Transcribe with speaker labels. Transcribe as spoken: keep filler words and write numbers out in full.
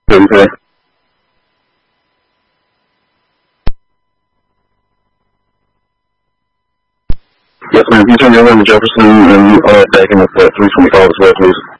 Speaker 1: Okay. Yes, ma'am. Can you turn me over to Jefferson and uh, back in at three twenty-five as well, please?